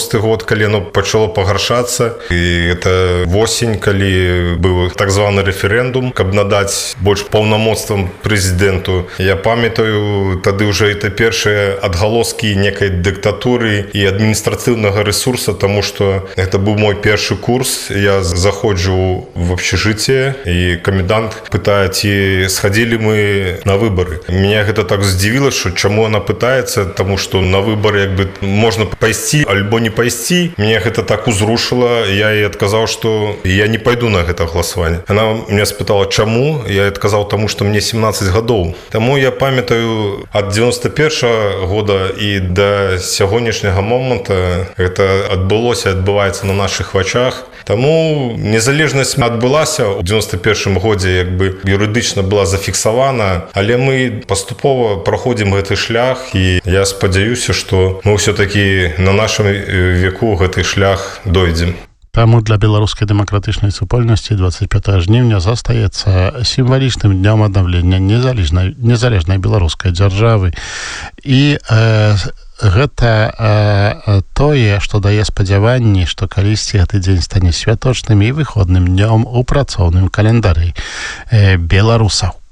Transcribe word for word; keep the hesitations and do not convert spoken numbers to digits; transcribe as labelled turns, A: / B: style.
A: девяностый год, калі оно пачало пагаршацца, і это восень, калі быў так званы рэферэндум, каб надаць больш паўнамоцтвам прэзідэнту. Я памятаю, тады ўжо это першыя адгалоскі некай дыктатуры і адміністрацыйнага рэсурса, таму што гэта быў мой першы курс. Я заходжу в общежитие, і комендант пытае, ці схадзілі мы на выборы. Меня гэта так здзівіла, што чаму она пытаецца, таму што на выборы як бы можна пайсці альбо не пайсці. Мне гэта так узрушыла, я ей адказаў, што я не пайду на гэта галасаванне. Она меня спытала, чаму? Я адказаў, таму што мне семнадцать гадоў. Таму я памятаю, ад девяносто первого года і да сягонняшняга момента гэта адбылося, адбываецца на нашых вачах. Таму незалежнасць адбылася ў девяносто первым годзе, як бы юрыдычна была зафіксавана, але мы паступова праходзім гэты шлях, і я спадзяюся, што мы ўсё-такі на нашым веку гэты шлях дойдзем.
B: Таму для беларускай дэмакратычнай супольнасці двадцать пятого жніўня застаецца сімвалічным днём аднаўлення незалежнай незалежнай беларускай дзяржавы. І э, гэта э, тое, што дае спадзяванні, што калісьці гэты дзень стане святочным і выходным днём у працоўным календары э, беларусаў.